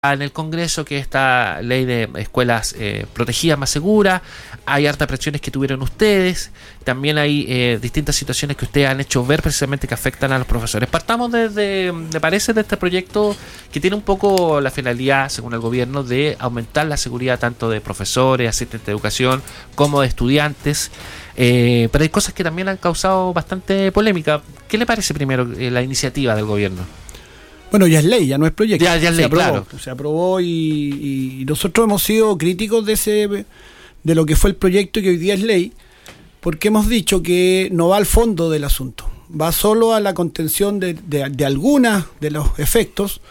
en el Congreso, que es esta ley de escuelas protegidas más seguras. Hay hartas presiones que tuvieron ustedes. También hay distintas situaciones que ustedes han hecho ver precisamente que afectan a los profesores. Partamos desde, me parece, de este proyecto que tiene un poco la finalidad, según el gobierno, de aumentar la seguridad tanto de profesores, asistentes de educación, como de estudiantes. Pero hay cosas que también han causado bastante polémica. ¿Qué le parece primero la iniciativa del gobierno? Bueno, ya es ley, ya no es proyecto. Ya es ley, claro. Se aprobó y nosotros hemos sido críticos de lo que fue el proyecto y que hoy día es ley, porque hemos dicho que no va al fondo del asunto, va solo a la contención de algunas de los efectos,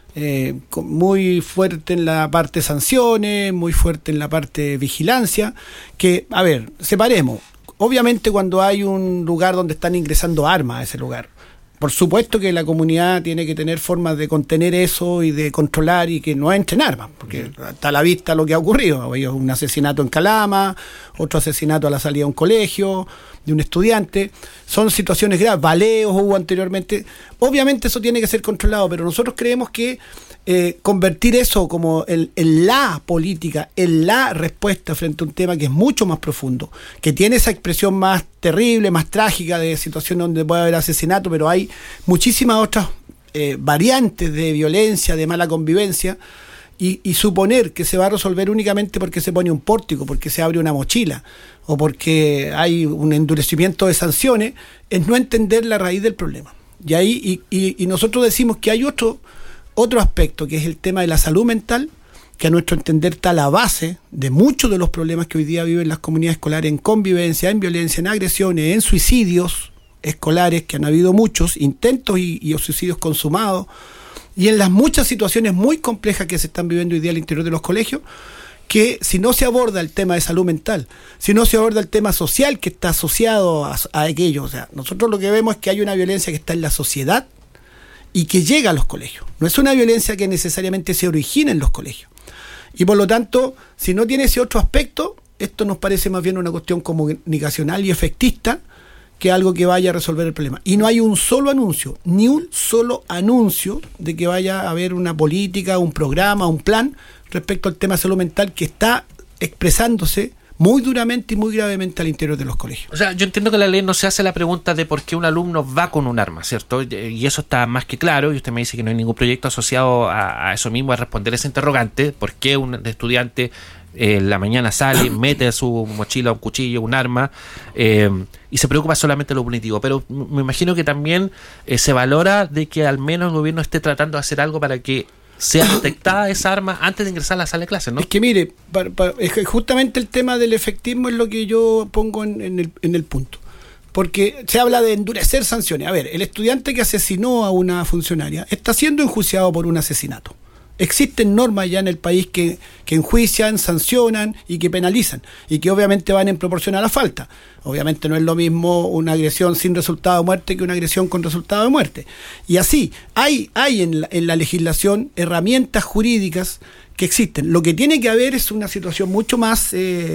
muy fuerte en la parte de sanciones, muy fuerte en la parte de vigilancia, que, a ver, separemos. Obviamente cuando hay un lugar donde están ingresando armas a ese lugar, por supuesto que la comunidad tiene que tener formas de contener eso y de controlar y que no entren armas, porque está a la vista lo que ha ocurrido. Hay un asesinato en Calama, otro asesinato a la salida de un colegio, de un estudiante. Son situaciones graves, baleos hubo anteriormente. Obviamente eso tiene que ser controlado, pero nosotros creemos que convertir eso como en la política, en la respuesta frente a un tema que es mucho más profundo, que tiene esa expresión más terrible, más trágica de situaciones donde puede haber asesinato, pero hay muchísimas otras variantes de violencia, de mala convivencia, y suponer que se va a resolver únicamente porque se pone un pórtico, porque se abre una mochila o porque hay un endurecimiento de sanciones, es no entender la raíz del problema. Y ahí y nosotros decimos que hay otro aspecto, que es el tema de la salud mental, que a nuestro entender está a la base de muchos de los problemas que hoy día viven las comunidades escolares en convivencia, en violencia, en agresiones, en suicidios escolares, que han habido muchos intentos y suicidios consumados, y en las muchas situaciones muy complejas que se están viviendo hoy día al interior de los colegios, que si no se aborda el tema de salud mental, si no se aborda el tema social que está asociado a aquello, o sea, nosotros lo que vemos es que hay una violencia que está en la sociedad y que llega a los colegios. No es una violencia que necesariamente se origina en los colegios. Y por lo tanto, si no tiene ese otro aspecto, esto nos parece más bien una cuestión comunicacional y efectista que algo que vaya a resolver el problema. Y no hay un solo anuncio, ni un solo anuncio de que vaya a haber una política, un programa, un plan respecto al tema de salud mental que está expresándose muy duramente y muy gravemente al interior de los colegios. O sea, yo entiendo que la ley no se hace la pregunta de por qué un alumno va con un arma, ¿cierto? Y eso está más que claro, y usted me dice que no hay ningún proyecto asociado a eso mismo, a responder ese interrogante, por qué un estudiante en la mañana sale, mete a su mochila un cuchillo, un arma, y se preocupa solamente de lo punitivo. Pero me imagino que también se valora de que al menos el gobierno esté tratando de hacer algo para que sea detectada esa arma antes de ingresar a la sala de clases, ¿no? Es que mire, es que justamente el tema del efectismo es lo que yo pongo en el punto. Porque se habla de endurecer sanciones. A ver, el estudiante que asesinó a una funcionaria está siendo enjuiciado por un asesinato. Existen normas ya en el país que enjuician, sancionan y que penalizan, y que obviamente van en proporción a la falta. Obviamente no es lo mismo una agresión sin resultado de muerte que una agresión con resultado de muerte. Y así, hay en la legislación herramientas jurídicas que existen. Lo que tiene que haber es una situación mucho más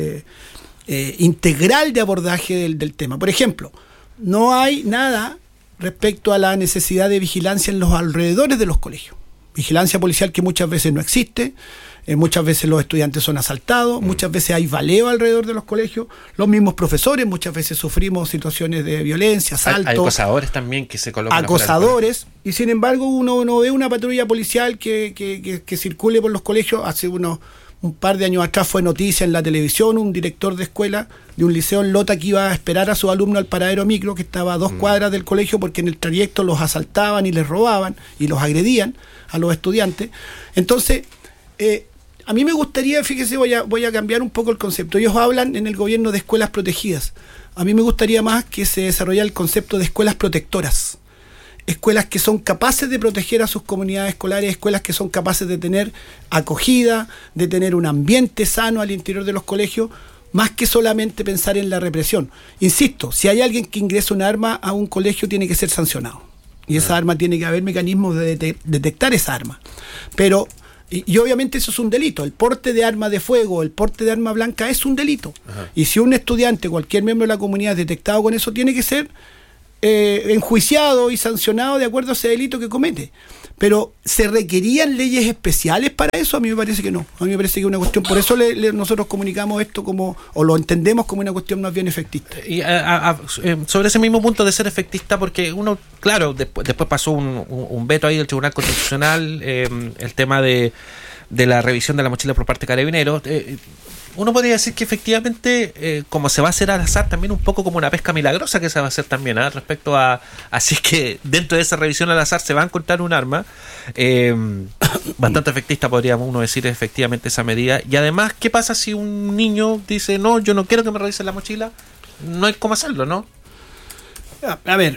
integral de abordaje del tema. Por ejemplo, no hay nada respecto a la necesidad de vigilancia en los alrededores de los colegios. Vigilancia policial que muchas veces no existe, muchas veces los estudiantes son asaltados, muchas veces hay baleo alrededor de los colegios, los mismos profesores muchas veces sufrimos situaciones de violencia, asalto. Hay acosadores también que se colocan. Acosadores, y sin embargo uno no ve una patrulla policial que circule por los colegios. Hace un par de años atrás fue noticia en la televisión un director de escuela de un liceo en Lota que iba a esperar a su alumno al paradero micro, que estaba a 2 cuadras del colegio, porque en el trayecto los asaltaban y les robaban y los agredían a los estudiantes. Entonces, a mí me gustaría, fíjese, voy a cambiar un poco el concepto. Ellos hablan en el gobierno de escuelas protegidas. A mí me gustaría más que se desarrollara el concepto de escuelas protectoras. Escuelas que son capaces de proteger a sus comunidades escolares, escuelas que son capaces de tener acogida, de tener un ambiente sano al interior de los colegios, más que solamente pensar en la represión. Insisto, si hay alguien que ingresa un arma a un colegio, tiene que ser sancionado. Y esa arma tiene que haber mecanismos de detectar esa arma. Pero, y obviamente eso es un delito. El porte de arma de fuego, el porte de arma blanca es un delito. Ajá. Y si un estudiante, cualquier miembro de la comunidad es detectado con eso, tiene que ser enjuiciado y sancionado de acuerdo a ese delito que comete. Pero ¿se requerían leyes especiales para eso? A mí me parece que no. A mí me parece que es una cuestión, por eso nosotros comunicamos esto como, o lo entendemos como una cuestión más bien efectista. Y sobre ese mismo punto de ser efectista, porque uno, claro, después pasó un veto ahí del Tribunal Constitucional, el tema de la revisión de la mochila por parte de Carabineros. Uno podría decir que efectivamente, como se va a hacer al azar, también un poco como una pesca milagrosa que se va a hacer también, respecto a... Así es que dentro de esa revisión al azar se va a encontrar un arma bastante efectista, podríamos uno decir efectivamente esa medida. Y además, ¿qué pasa si un niño dice, no, yo no quiero que me revisen la mochila? No hay cómo hacerlo, ¿no? A ver,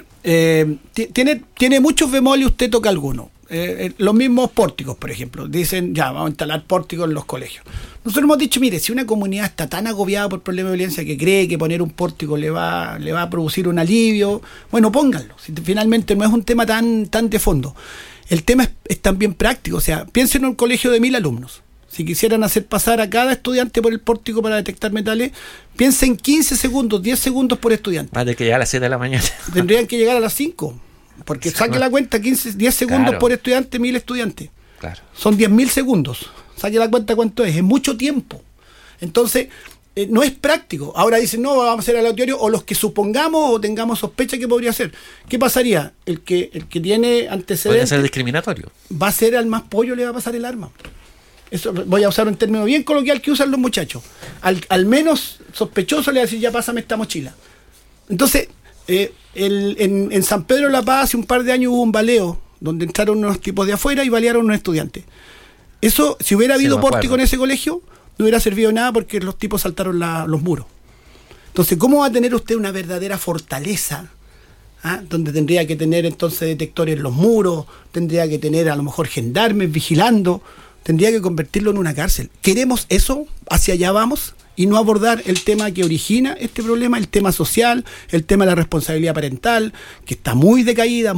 tiene muchos bemoles y usted toca alguno. Los mismos pórticos, por ejemplo, dicen, ya, vamos a instalar pórticos en los colegios. Nosotros hemos dicho, mire, si una comunidad está tan agobiada por problemas de violencia que cree que poner un pórtico le va a producir un alivio, bueno, pónganlo. Si finalmente no es un tema tan de fondo. El tema es también práctico. O sea, piensen en un colegio de 1.000 alumnos. Si quisieran hacer pasar a cada estudiante por el pórtico para detectar metales, piensen 15 segundos, 10 segundos por estudiante. Más de que llegar a las 7 de la mañana. Tendrían que llegar a las 5. Porque saque la cuenta, 10 segundos, claro, por estudiante, 1.000 estudiantes. Claro. Son 10.000 segundos. Saque la cuenta cuánto es mucho tiempo. Entonces, no es práctico. Ahora dicen, no, vamos a hacer aleatorio, o los que supongamos o tengamos sospecha que podría ser. ¿Qué pasaría? El que tiene antecedentes... Podría ser discriminatorio. Va a ser al más pollo, le va a pasar el arma. Eso voy a usar un término bien coloquial que usan los muchachos. Al menos sospechoso le va a decir, ya pásame esta mochila. Entonces... en San Pedro de la Paz hace un par de años hubo un baleo donde entraron unos tipos de afuera y balearon a unos estudiantes. Eso, si hubiera habido pórtico en ese colegio, no hubiera servido de nada porque los tipos saltaron los muros. Entonces, ¿cómo va a tener usted una verdadera fortaleza? Donde tendría que tener entonces detectores en los muros, tendría que tener a lo mejor gendarmes vigilando, tendría que convertirlo en una cárcel. ¿Queremos eso? ¿Hacia allá vamos? Y no abordar el tema que origina este problema, el tema social, el tema de la responsabilidad parental, que está muy decaída,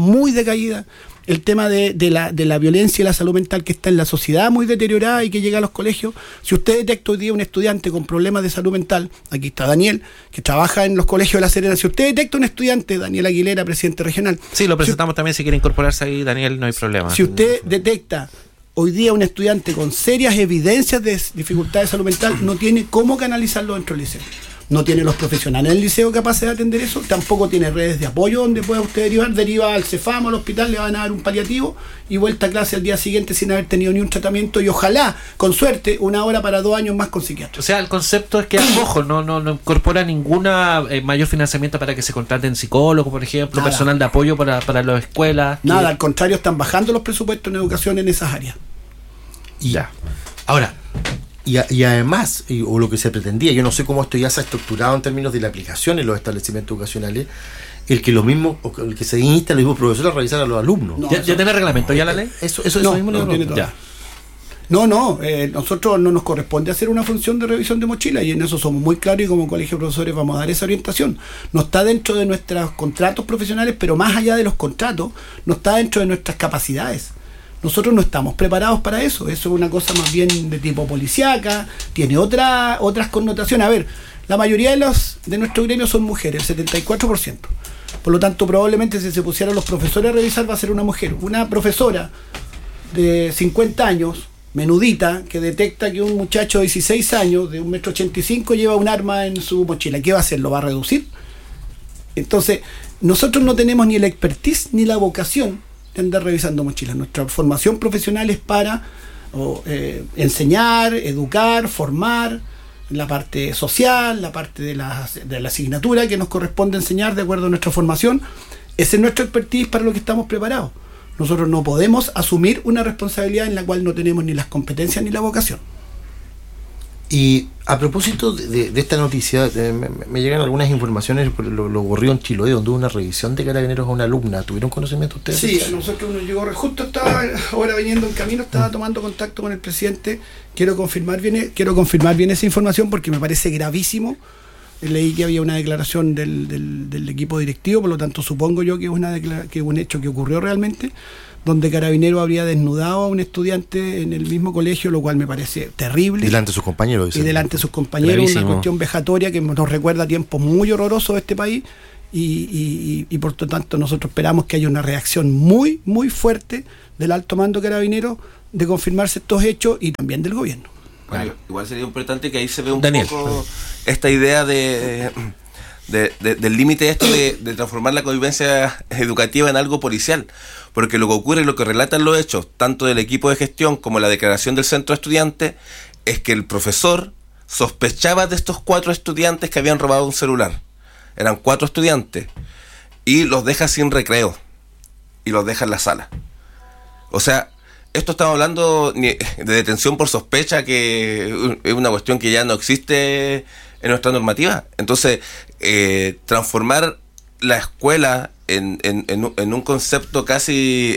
el tema de la violencia y la salud mental que está en la sociedad muy deteriorada y que llega a los colegios. Si usted detecta hoy día un estudiante con problemas de salud mental, aquí está Daniel, que trabaja en los colegios de La Serena, si usted detecta un estudiante, Daniel Aguilera, presidente regional. Sí, lo presentamos también, si quiere incorporarse ahí, Daniel, no hay problema. Si usted detecta hoy día un estudiante con serias evidencias de dificultades de salud mental, no tiene cómo canalizarlo dentro del liceo. No tiene los profesionales del liceo capaces de atender eso, tampoco tiene redes de apoyo donde pueda usted deriva al Cefam o al hospital, le van a dar un paliativo y vuelta a clase al día siguiente sin haber tenido ni un tratamiento y ojalá, con suerte, 1 hora para 2 años más con psiquiatra. O sea, el concepto es que, ojo, no incorpora ninguna mayor financiamiento para que se contraten psicólogos, por ejemplo, nada, personal de apoyo para las escuelas. Nada, al contrario, están bajando los presupuestos en educación en esas áreas. Y ya. Ahora, y además, o lo que se pretendía, yo no sé cómo esto ya se ha estructurado en términos de la aplicación en los establecimientos educacionales, el que se insta a los mismos profesores a revisar a los alumnos. No, ¿Ya tiene reglamento ya la ley? Eso no, mismo no tiene todavía. Nosotros no nos corresponde hacer una función de revisión de mochila y en eso somos muy claros y como colegio de profesores vamos a dar esa orientación. No está dentro de nuestros contratos profesionales, pero más allá de los contratos, no está dentro de nuestras capacidades. Nosotros no estamos preparados para eso. Eso es una cosa más bien de tipo policíaca, tiene otras connotaciones. A ver, la mayoría de nuestro gremio son mujeres, el 74%. Por lo tanto, probablemente si se pusieran los profesores a revisar va a ser una mujer. Una profesora de 50 años, menudita, que detecta que un muchacho de 16 años, de 1,85 m, lleva un arma en su mochila. ¿Qué va a hacer? ¿Lo va a reducir? Entonces, nosotros no tenemos ni la expertise ni la vocación de andar revisando mochilas. Nuestra formación profesional es para enseñar, educar, formar, la parte social, la parte de la asignatura que nos corresponde enseñar de acuerdo a nuestra formación. Ese es nuestro expertise para lo que estamos preparados. Nosotros no podemos asumir una responsabilidad en la cual no tenemos ni las competencias ni la vocación. Y a propósito de esta noticia, me llegan algunas informaciones, lo ocurrió en Chiloé, donde hubo una revisión de Carabineros a una alumna. ¿Tuvieron conocimiento ustedes? Sí, a nosotros nos llegó, justo estaba ahora viniendo en camino, estaba tomando contacto con el presidente. Quiero confirmar bien esa información porque me parece gravísimo. Leí que había una declaración del equipo directivo, por lo tanto supongo yo que es un hecho que ocurrió realmente, donde Carabineros habría desnudado a un estudiante en el mismo colegio, lo cual me parece terrible. Delante de sus compañeros. Y delante de sus compañeros, gravísimo. Una cuestión vejatoria que nos recuerda a tiempos muy horrorosos de este país y por lo tanto nosotros esperamos que haya una reacción muy, muy fuerte del alto mando carabinero de confirmarse estos hechos y también del gobierno. Bueno, igual sería importante que ahí se vea un Daniel. poco esta idea del límite esto de transformar la convivencia educativa en algo policial, porque lo que ocurre y lo que relatan los hechos, tanto del equipo de gestión como la declaración del centro de estudiantes, es que el profesor sospechaba de estos 4 estudiantes que habían robado un celular. Eran 4 estudiantes y los deja sin recreo y los deja en la sala. O sea, esto estamos hablando de detención por sospecha, que es una cuestión que ya no existe en nuestra normativa. Entonces, transformar la escuela en un concepto casi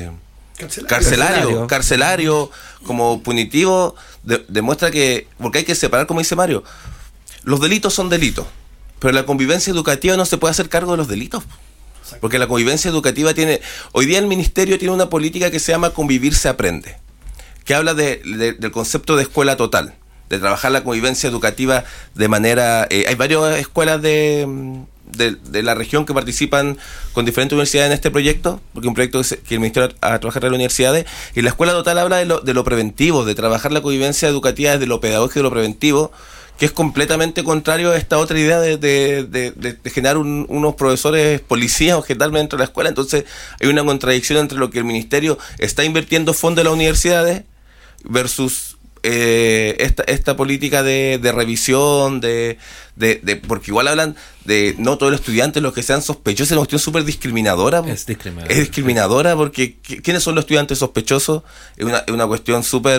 carcelario como punitivo, demuestra que, porque hay que separar, como dice Mario, los delitos son delitos, pero la convivencia educativa no se puede hacer cargo de los delitos. Porque la convivencia educativa hoy día el ministerio tiene una política que se llama Convivir se aprende, que habla del concepto de escuela total, de trabajar la convivencia educativa de manera... hay varias escuelas de la región que participan con diferentes universidades en este proyecto, porque es un proyecto que el ministerio ha trabajado en las universidades, y la escuela total habla de lo preventivo, de trabajar la convivencia educativa desde lo pedagógico y lo preventivo, que es completamente contrario a esta otra idea de generar unos profesores policías objetalmente dentro de la escuela. Entonces hay una contradicción entre lo que el ministerio está invirtiendo fondos en las universidades versus esta política de revisión, porque igual hablan de no todos los estudiantes los que sean sospechosos. Es una cuestión súper discriminadora. Es discriminadora porque ¿quiénes son los estudiantes sospechosos? Es una cuestión súper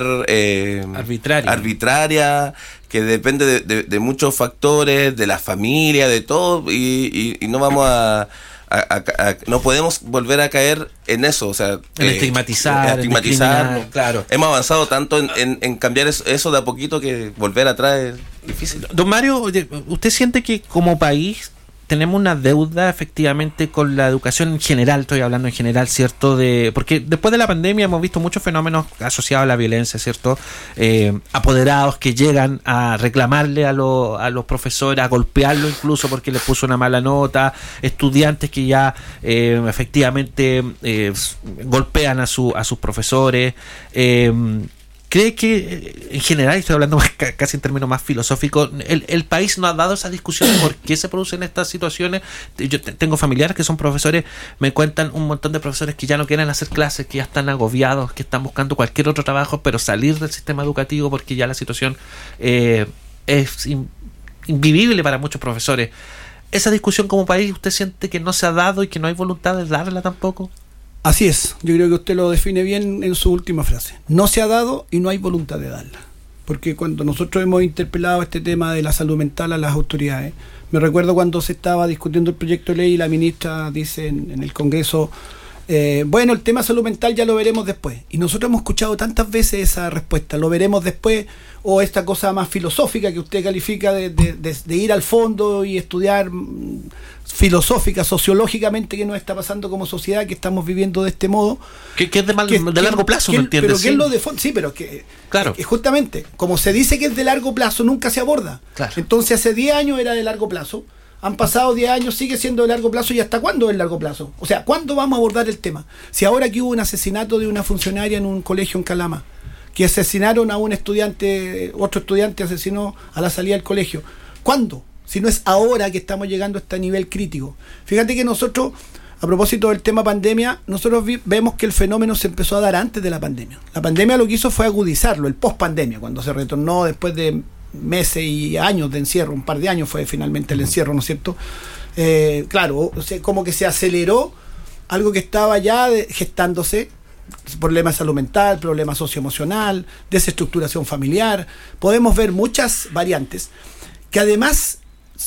arbitraria, que depende de muchos factores, de la familia, de todo, y no vamos no podemos volver a caer en eso, o sea, en estigmatizar, claro. Hemos avanzado tanto en cambiar eso de a poquito, que volver atrás es difícil. Don Mario, ¿usted siente que como país tenemos una deuda efectivamente con la educación en general? Estoy hablando en general, ¿cierto? Porque después de la pandemia hemos visto muchos fenómenos asociados a la violencia, ¿cierto? Apoderados que llegan a reclamarle a los profesores, a golpearlo incluso porque les puso una mala nota, estudiantes que ya efectivamente golpean a sus profesores. ¿Cree que en general, estoy hablando casi en términos más filosóficos, el país no ha dado esa discusión de por qué se producen estas situaciones? Yo tengo familiares que son profesores, me cuentan un montón de profesores que ya no quieren hacer clases, que ya están agobiados, que están buscando cualquier otro trabajo, pero salir del sistema educativo porque ya la situación es invivible para muchos profesores. ¿Esa discusión como país usted siente que no se ha dado y que no hay voluntad de darla tampoco? Así es, yo creo que usted lo define bien en su última frase. No se ha dado y no hay voluntad de darla. Porque cuando nosotros hemos interpelado este tema de la salud mental a las autoridades, me recuerdo cuando se estaba discutiendo el proyecto de ley y la ministra dice en el Congreso, bueno, el tema salud mental ya lo veremos después. Y nosotros hemos escuchado tantas veces esa respuesta, lo veremos después, o esta cosa más filosófica que usted califica de ir al fondo y estudiar filosófica, sociológicamente, qué nos está pasando como sociedad, que estamos viviendo de este modo. Que es de largo plazo, ¿no entiendes? Pero ¿qué es lo de fondo? Sí, pero claro. Que justamente, como se dice que es de largo plazo, nunca se aborda. Claro. Entonces hace 10 años era de largo plazo, han pasado 10 años, sigue siendo de largo plazo, ¿y hasta cuándo es largo plazo? O sea, ¿cuándo vamos a abordar el tema? Si ahora que hubo un asesinato de una funcionaria en un colegio en Calama, que asesinaron a un estudiante, otro estudiante asesinó a la salida del colegio. ¿Cuándo? Si no es ahora que estamos llegando a este nivel crítico. Fíjate que nosotros, a propósito del tema pandemia, nosotros vemos que el fenómeno se empezó a dar antes de la pandemia. La pandemia lo que hizo fue agudizarlo, el post-pandemia, cuando se retornó después de meses y años de encierro, un par de años fue finalmente el encierro, ¿no es cierto? Claro, o sea, como que se aceleró algo que estaba ya gestándose, problema de salud mental, problema socioemocional, desestructuración familiar. Podemos ver muchas variantes que además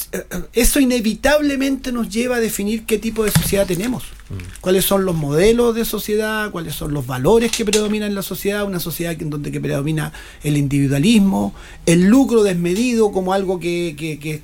eso inevitablemente nos lleva a definir qué tipo de sociedad tenemos, cuáles son los modelos de sociedad, cuáles son los valores que predominan en la sociedad, una sociedad en donde que predomina el individualismo, el lucro desmedido como algo que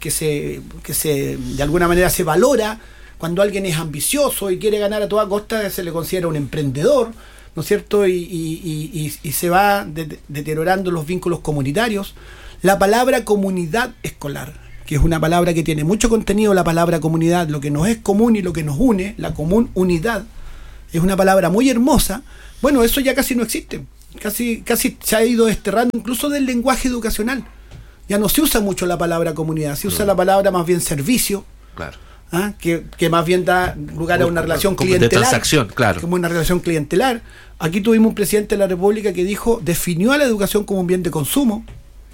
se de alguna manera se valora. Cuando alguien es ambicioso y quiere ganar a toda costa, se le considera un emprendedor, ¿no es cierto? Y se va deteriorando los vínculos comunitarios. La palabra comunidad escolar, que es una palabra que tiene mucho contenido, la palabra comunidad, lo que nos es común y lo que nos une, la común unidad, es una palabra muy hermosa. Bueno, eso ya casi no existe, casi se ha ido desterrando incluso del lenguaje educacional. Ya no se usa mucho la palabra comunidad, se usa la palabra más bien servicio, Claro. que más bien da lugar a una relación Como clientelar. de transacción, claro. Como una relación clientelar. Aquí tuvimos un presidente de la República que definió a la educación como un bien de consumo.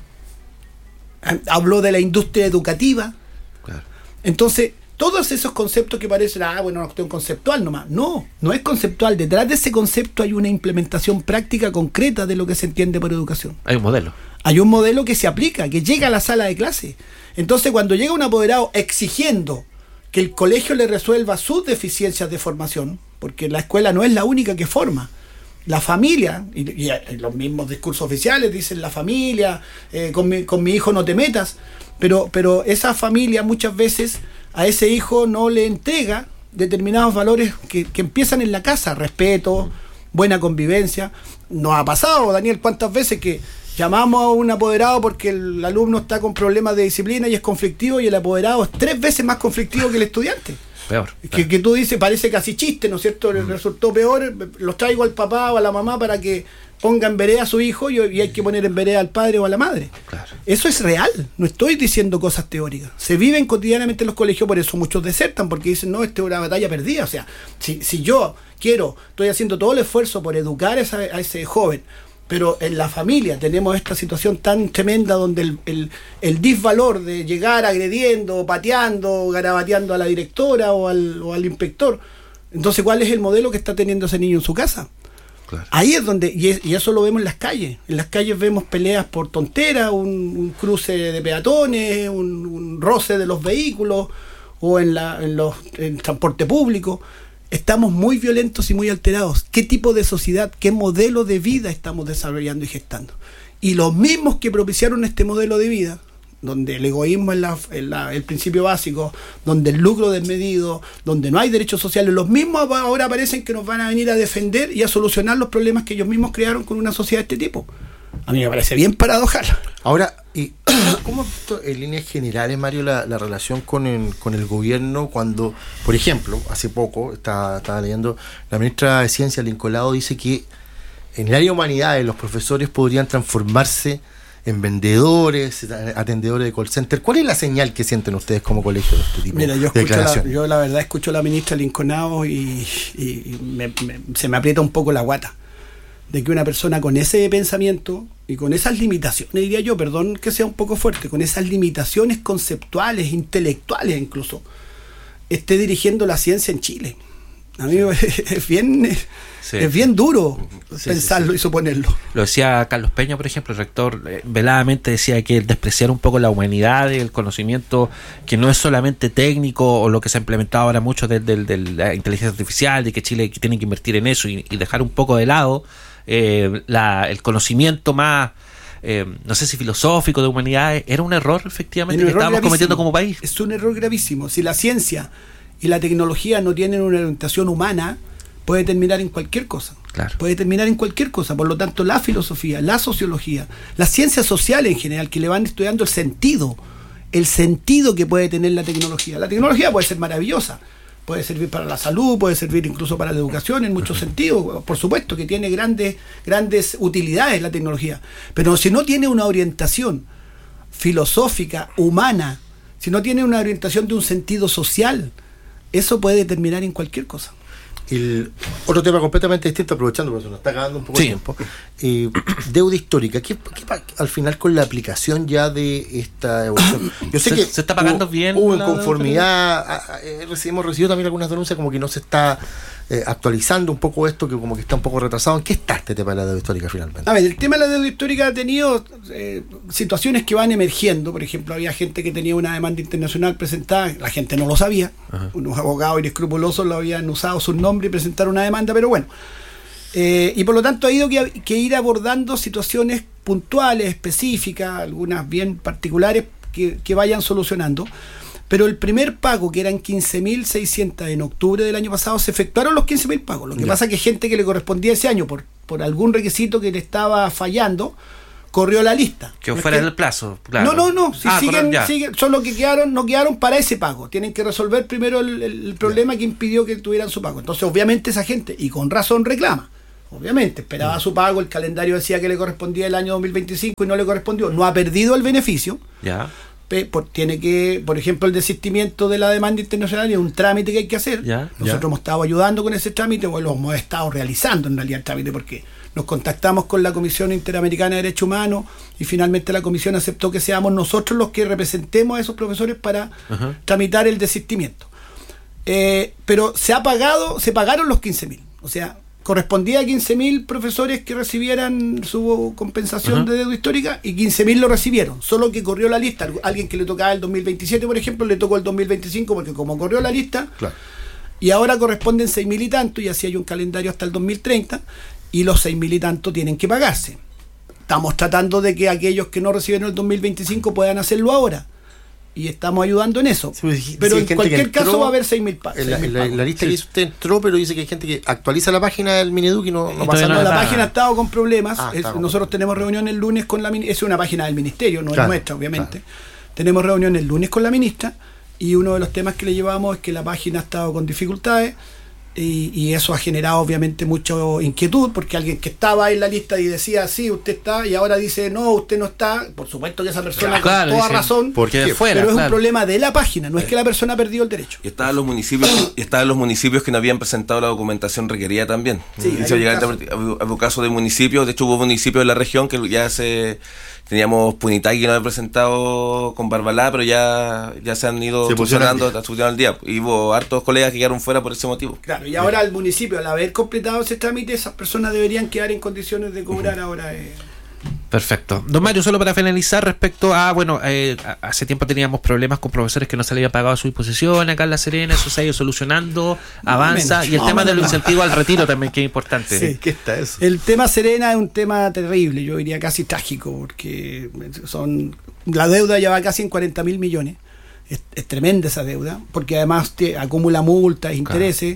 Habló de la industria educativa. Claro. Entonces, todos esos conceptos que parecen, una cuestión conceptual nomás. No es conceptual. Detrás de ese concepto hay una implementación práctica concreta de lo que se entiende por educación. Hay un modelo. Hay un modelo que se aplica, que llega a la sala de clase. Entonces, cuando llega un apoderado exigiendo que el colegio le resuelva sus deficiencias de formación, porque la escuela no es la única que forma, la familia, y los mismos discursos oficiales dicen la familia, con mi hijo no te metas, pero esa familia muchas veces a ese hijo no le entrega determinados valores que empiezan en la casa, respeto, buena convivencia. Nos ha pasado, Daniel, cuántas veces que llamamos a un apoderado porque el alumno está con problemas de disciplina y es conflictivo, y el apoderado es 3 veces más conflictivo que el estudiante. Peor. Que tú dices, parece casi chiste, ¿no es cierto? Le resultó peor, los traigo al papá o a la mamá para que ponga en vereda a su hijo y hay que poner en vereda al padre o a la madre. Claro. Eso es real, no estoy diciendo cosas teóricas. Se viven cotidianamente en los colegios, por eso muchos desertan, porque dicen, no, esta es una batalla perdida. O sea, si yo estoy haciendo todo el esfuerzo por educar a ese joven, pero en la familia tenemos esta situación tan tremenda donde el disvalor de llegar agrediendo, pateando, garabateando a la directora o al inspector. Entonces, ¿cuál es el modelo que está teniendo ese niño en su casa? Claro. Ahí es donde, y eso lo vemos en las calles. En las calles vemos peleas por tonteras, un cruce de peatones, un roce de los vehículos, o en transporte público. Estamos muy violentos y muy alterados. ¿Qué tipo de sociedad, qué modelo de vida estamos desarrollando y gestando? Y los mismos que propiciaron este modelo de vida, donde el egoísmo es el principio básico, donde el lucro desmedido, donde no hay derechos sociales, los mismos ahora parecen que nos van a venir a defender y a solucionar los problemas que ellos mismos crearon con una sociedad de este tipo. A mí me parece bien paradojal. Ahora, ¿cómo en líneas generales, Mario, la relación con el gobierno cuando, por ejemplo, hace poco, estaba leyendo, la ministra de Ciencia, Lincoln Lado, dice que en el área de humanidades los profesores podrían transformarse en vendedores, atendedores de call center? ¿Cuál es la señal que sienten ustedes como colegio de este tipo de declaración? Yo la verdad escucho a la ministra Lincoln Lado y se me aprieta un poco la guata de que una persona con ese pensamiento y con esas limitaciones, diría yo, perdón que sea un poco fuerte, con esas limitaciones conceptuales, intelectuales incluso, esté dirigiendo la ciencia en Chile. A mí es bien duro pensarlo y suponerlo. Lo decía Carlos Peña, por ejemplo, el rector veladamente decía que despreciar un poco la humanidad, el conocimiento que no es solamente técnico o lo que se ha implementado ahora mucho de la inteligencia artificial, de que Chile tiene que invertir en eso y dejar un poco de lado el conocimiento más, no sé si filosófico de humanidades. Era un error efectivamente que estábamos cometiendo como país. Es un error gravísimo. Si la ciencia y la tecnología no tienen una orientación humana, puede terminar en cualquier cosa. Claro. Puede terminar en cualquier cosa. Por lo tanto, la filosofía, la sociología, las ciencias sociales en general, que le van estudiando el sentido que puede tener la tecnología. La tecnología puede ser maravillosa, puede servir para la salud, puede servir incluso para la educación en muchos sentidos. Por supuesto que tiene grandes utilidades la tecnología, pero si no tiene una orientación filosófica, humana, si no tiene una orientación de un sentido social, eso puede terminar en cualquier cosa. Otro tema completamente distinto, aprovechando porque se nos está acabando un poco de tiempo, deuda histórica. ¿Qué al final con la aplicación ya de esta evolución? Yo sé que se está pagando bien. Hubo inconformidad, hemos recibido también algunas denuncias como que no se está actualizando un poco esto, que como que está un poco retrasado. ¿En qué está este tema de la deuda histórica finalmente? A ver, el tema de la deuda histórica ha tenido situaciones que van emergiendo. Por ejemplo, había gente que tenía una demanda internacional presentada, la gente no lo sabía. Ajá. Unos abogados inescrupulosos lo habían usado sus nombres y presentaron una demanda, pero bueno. Y por lo tanto ha habido que ir abordando situaciones puntuales, específicas, algunas bien particulares que vayan solucionando. Pero el primer pago, que eran 15.600 en octubre del año pasado, se efectuaron los 15.000 pagos. Lo que pasa es que gente que le correspondía ese año por algún requisito que le estaba fallando, corrió la lista. Que fuera del plazo, claro. No. Si siguen, solo que no quedaron para ese pago. Tienen que resolver primero el problema que impidió que tuvieran su pago. Entonces, obviamente, esa gente, y con razón, reclama. Obviamente, esperaba su pago, el calendario decía que le correspondía el año 2025 y no le correspondió. No ha perdido el beneficio. Ya. Tiene que, por ejemplo, el desistimiento de la demanda internacional es un trámite que hay que hacer. Nosotros hemos estado ayudando con ese trámite, o lo hemos estado realizando en realidad el trámite, porque nos contactamos con la Comisión Interamericana de Derechos Humanos y finalmente la Comisión aceptó que seamos nosotros los que representemos a esos profesores para tramitar el desistimiento. Pero se pagaron los 15.000, o sea, correspondía a 15.000 profesores que recibieran su compensación de deuda histórica y 15.000 lo recibieron, solo que corrió la lista. Alguien que le tocaba el 2027, por ejemplo, le tocó el 2025 porque como corrió la lista, y ahora corresponden 6.000 y tanto, y así hay un calendario hasta el 2030, y los 6.000 y tanto tienen que pagarse. Estamos tratando de que aquellos que no recibieron el 2025 puedan hacerlo ahora. Y estamos ayudando en eso. Pero en cualquier caso va a haber 6.000 pagos. La lista que usted entró, pero dice que hay gente que actualiza la página del Mineduc y no pasa nada. La página ha estado con problemas. Nosotros tenemos reunión el lunes con la ministra. Es una página del ministerio, no es nuestra, obviamente. Tenemos reunión el lunes con la ministra y uno de los temas que le llevamos es que la página ha estado con dificultades. Y eso ha generado obviamente mucha inquietud, porque alguien que estaba en la lista y decía sí, usted está, y ahora dice no, usted no está. Por supuesto que esa persona con toda razón, pero es un problema de la página, no es que la persona perdió el derecho. Y estaban los municipios que no habían presentado la documentación requerida también. Hubo casos de municipios, de hecho hubo municipios de la región que ya teníamos Punitaqui que no había presentado con Barbalá, pero ya se han ido funcionando al día. Y hubo hartos colegas que quedaron fuera por ese motivo. Claro, y ahora el municipio, al haber completado ese trámite, esas personas deberían quedar en condiciones de cobrar ahora. Perfecto. Don Mario, solo para finalizar respecto a, hace tiempo teníamos problemas con profesores que no se les había pagado su disposición acá en La Serena, eso se ha ido solucionando, avanza, y el tema de los incentivos al retiro también, que es importante. Sí. ¿Qué está eso? El tema Serena es un tema terrible, yo diría casi trágico, porque la deuda ya va casi en 40.000 millones. Es tremenda esa deuda, porque además acumula multas, intereses.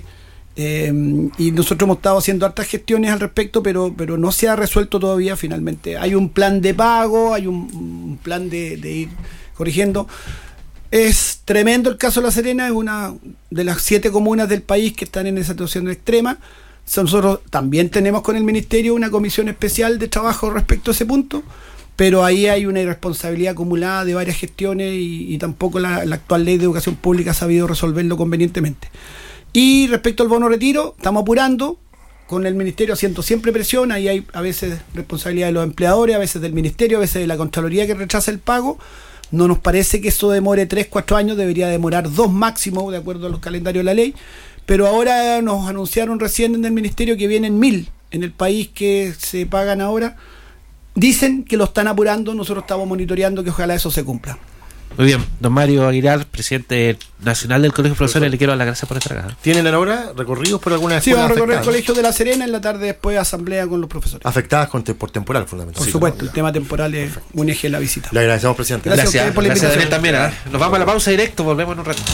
Y nosotros hemos estado haciendo hartas gestiones al respecto, pero no se ha resuelto todavía finalmente. Hay un plan de pago, hay un plan de ir corrigiendo. Es tremendo el caso de La Serena, es una de las 7 comunas del país que están en esa situación extrema. Nosotros también tenemos con el Ministerio una comisión especial de trabajo respecto a ese punto, pero ahí hay una irresponsabilidad acumulada de varias gestiones y tampoco la actual ley de educación pública ha sabido resolverlo convenientemente. Y respecto al bono retiro, estamos apurando con el Ministerio, haciendo siempre presión. Ahí hay a veces responsabilidad de los empleadores, a veces del Ministerio, a veces de la Contraloría que rechaza el pago. No nos parece que esto demore 3-4 años, debería demorar 2 máximo, de acuerdo a los calendarios de la ley. Pero ahora nos anunciaron recién en el Ministerio que vienen 1.000 en el país que se pagan ahora. Dicen que lo están apurando, nosotros estamos monitoreando que ojalá eso se cumpla. Muy bien, don Mario Aguilar, presidente nacional del Colegio de Profesores, le quiero dar las gracias por estar acá. ¿Tienen ahora recorridos por alguna escuela? Sí, vamos a recorrer el Colegio de La Serena, en la tarde después asamblea con los profesores. Afectadas por temporal, fundamentalmente. Por supuesto, el tema temporal es un eje de la visita. Le agradecemos, presidente. Gracias a ustedes por la invitación. Gracias también. Nos vamos a la pausa directo, volvemos en un rato.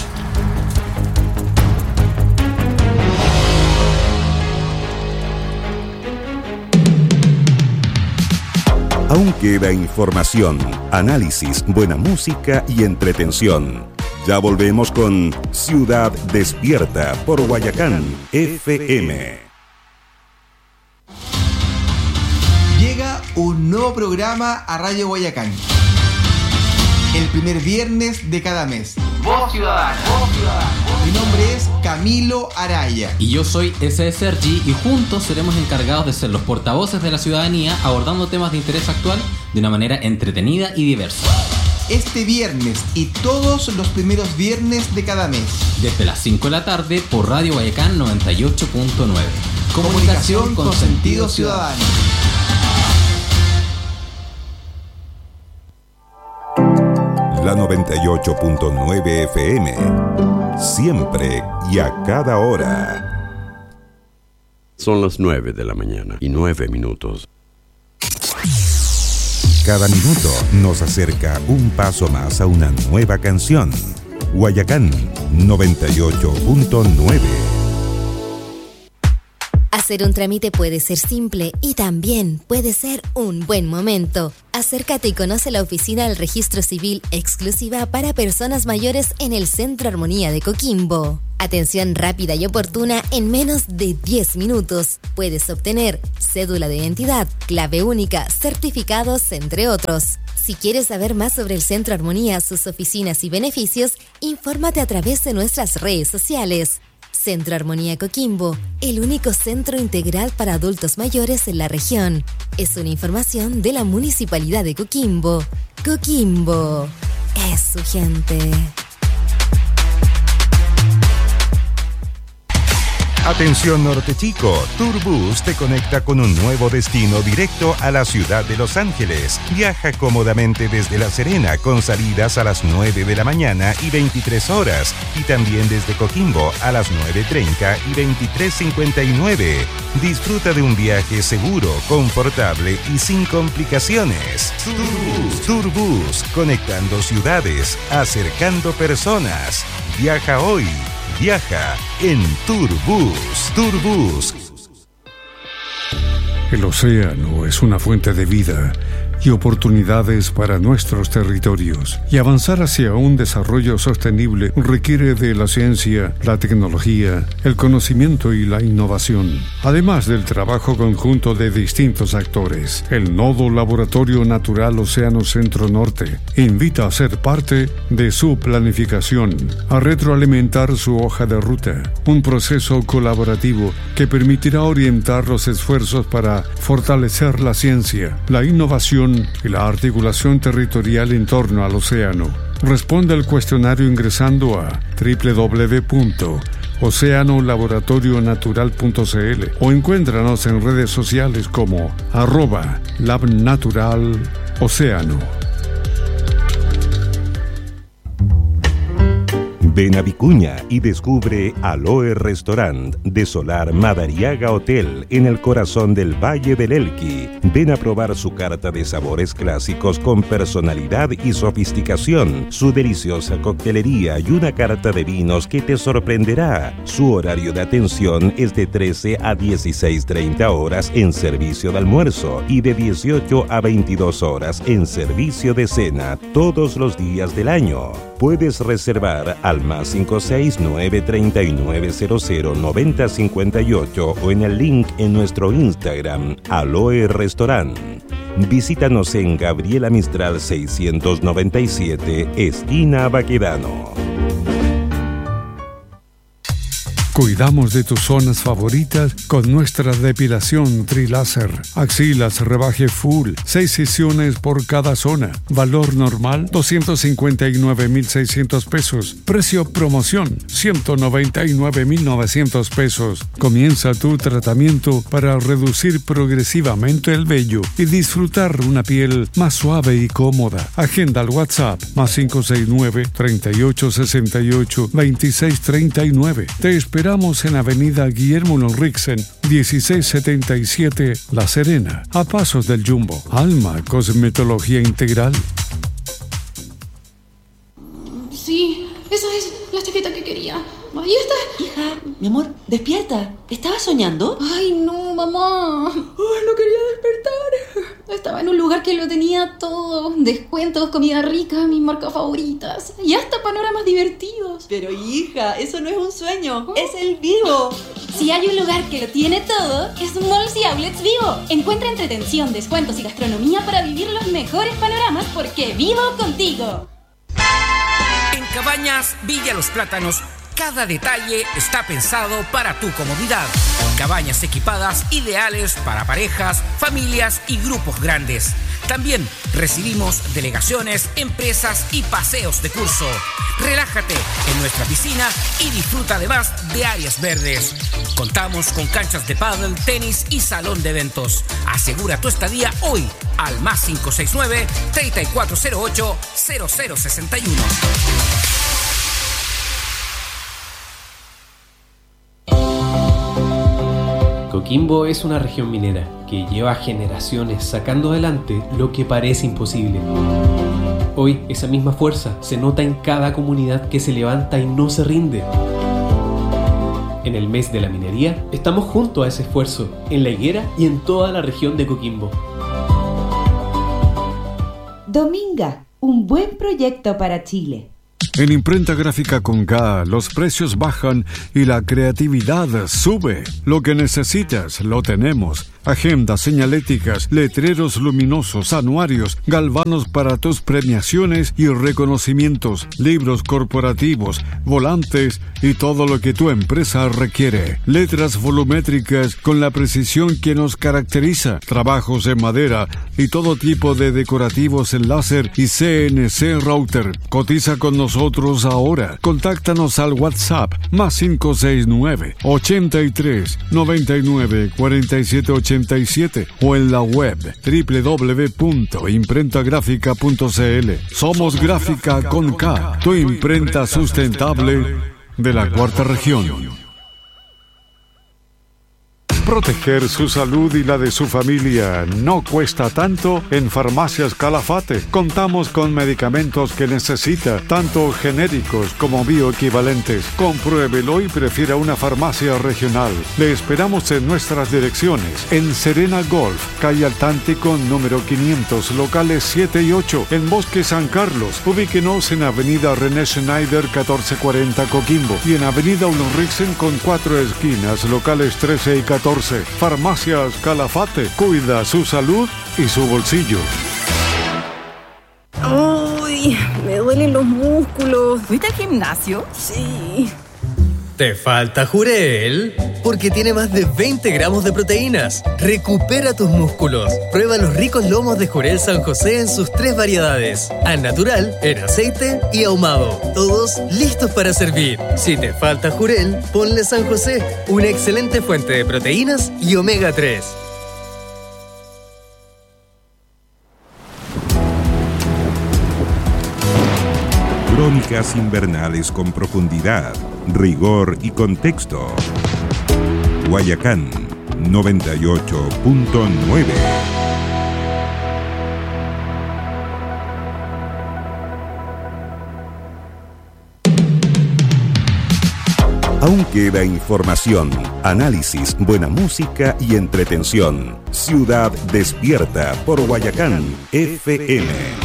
Aún queda información, análisis, buena música y entretención. Ya volvemos con Ciudad Despierta por Guayacán FM. Llega un nuevo programa a Radio Guayacán. El primer viernes de cada mes. Voz Ciudadana. Mi nombre es Camilo Araya. Y yo soy SSRG y juntos seremos encargados de ser los portavoces de la ciudadanía abordando temas de interés actual de una manera entretenida y diversa. Este viernes y todos los primeros viernes de cada mes. Desde las 5 de la tarde por Radio Guayacán 98.9. Comunicación con sentido ciudadano. La 98.9 FM. Siempre y a cada hora. Son las 9 de la mañana y 9 minutos. Cada minuto nos acerca un paso más a una nueva canción. Guayacán 98.9. Hacer un trámite puede ser simple y también puede ser un buen momento. Acércate y conoce la oficina del Registro Civil exclusiva para personas mayores en el Centro Armonía de Coquimbo. Atención rápida y oportuna en menos de 10 minutos. Puedes obtener cédula de identidad, clave única, certificados, entre otros. Si quieres saber más sobre el Centro Armonía, sus oficinas y beneficios, infórmate a través de nuestras redes sociales. Centro Armonía Coquimbo, el único centro integral para adultos mayores en la región. Es una información de la Municipalidad de Coquimbo. Coquimbo es su gente. Atención Norte Chico, Turbus te conecta con un nuevo destino directo a la ciudad de Los Ángeles. Viaja cómodamente desde La Serena con salidas a las 9 de la mañana y 23 horas y también desde Coquimbo a las 9:30 y 23:59. Disfruta de un viaje seguro, confortable y sin complicaciones. Turbus, conectando ciudades, acercando personas. Viaja hoy. Viaja en Turbus. Turbus. El océano es una fuente de vida y oportunidades para nuestros territorios. Y avanzar hacia un desarrollo sostenible requiere de la ciencia, la tecnología, el conocimiento y la innovación, además del trabajo conjunto de distintos actores. El Nodo Laboratorio Natural Océano Centro Norte invita a ser parte de su planificación, a retroalimentar su hoja de ruta, un proceso colaborativo que permitirá orientar los esfuerzos para fortalecer la ciencia, la innovación y la articulación territorial en torno al océano. Responde al cuestionario ingresando a www.oceanolaboratorionatural.cl o encuéntranos en redes sociales como @labnaturaloceano. Ven a Vicuña y descubre Aloe Restaurant de Solar Madariaga Hotel en el corazón del Valle del Elqui. Ven a probar su carta de sabores clásicos con personalidad y sofisticación, su deliciosa coctelería y una carta de vinos que te sorprenderá. Su horario de atención es de 13 a 16:30 horas en servicio de almuerzo y de 18 a 22 horas en servicio de cena todos los días del año. Puedes reservar al +56 939 00 9058 o en el link en nuestro Instagram, Aloe Restaurant. Visítanos en Gabriela Mistral 697, esquina Baquedano. Cuidamos de tus zonas favoritas con nuestra depilación Triláser. Axilas rebaje full, 6 sesiones por cada zona. Valor normal, 259,600 pesos. Precio promoción, 199,900 pesos. Comienza tu tratamiento para reducir progresivamente el vello y disfrutar una piel más suave y cómoda. Agenda al WhatsApp, +569 3868 2639. Te esperamos en Avenida Guillermo Lorrixen, 1677, La Serena, a pasos del Jumbo. Alma Cosmetología Integral. Sí, esa es la chaqueta que quería. Ahí está. Hija, mi amor, despierta. ¿Estabas soñando? Ay, no, mamá. Ay, no quería despertar. Estaba en un lugar que lo tenía todo. Descuentos, comida rica, mis marcas favoritas. Y hasta panoramas divertidos. Pero hija, eso no es un sueño. Es el Vivo. Si hay un lugar que lo tiene todo, es Malls y Outlets Vivo. Encuentra entretención, descuentos y gastronomía para vivir los mejores panoramas porque vivo contigo. En Cabañas Villa Los Plátanos, cada detalle está pensado para tu comodidad. Cabañas equipadas ideales para parejas, familias y grupos grandes. También recibimos delegaciones, empresas y paseos de curso. Relájate en nuestra piscina y disfruta además de áreas verdes. Contamos con canchas de pádel, tenis y salón de eventos. Asegura tu estadía hoy al +569 3408 0061. Coquimbo es una región minera que lleva generaciones sacando adelante lo que parece imposible. Hoy esa misma fuerza se nota en cada comunidad que se levanta y no se rinde. En el mes de la minería, estamos junto a ese esfuerzo, en La Higuera y en toda la región de Coquimbo. Dominga, un buen proyecto para Chile. En Imprenta Gráfica con K, los precios bajan y la creatividad sube. Lo que necesitas, lo tenemos. Agendas, señaléticas, letreros luminosos, anuarios, galvanos para tus premiaciones y reconocimientos, libros corporativos, volantes y todo lo que tu empresa requiere. Letras volumétricas con la precisión que nos caracteriza, trabajos en madera y todo tipo de decorativos en láser y CNC router. Cotiza con nosotros ahora. Contáctanos al WhatsApp +569 83 99 47 87 o en la web www.imprentagrafica.cl. Somos Gráfica con K, tu imprenta sustentable de la Cuarta Región. Proteger su salud y la de su familia no cuesta tanto en Farmacias Calafate. Contamos con medicamentos que necesita, tanto genéricos como bioequivalentes. Compruébelo y prefiera una farmacia regional. Le esperamos en nuestras direcciones. En Serena Golf, calle Altántico número 500, locales 7 y 8, en Bosque San Carlos. Ubíquenos en Avenida René Schneider 1440 Coquimbo y en Avenida Ulriksen con 4 esquinas, locales 13 y 14. Farmacias Calafate, cuida su salud y su bolsillo. Uy, me duelen los músculos. ¿Fuiste al gimnasio? Sí. ¿Te falta Jurel? Porque tiene más de 20 gramos de proteínas. Recupera tus músculos. Prueba los ricos lomos de Jurel San José en sus 3 variedades. Al natural, en aceite y ahumado. Todos listos para servir. Si te falta Jurel, ponle San José. Una excelente fuente de proteínas y omega 3. Crónicas invernales con profundidad, rigor y contexto. Guayacán 98.9. Aún queda información, análisis, buena música y entretención. Ciudad Despierta por Guayacán FM.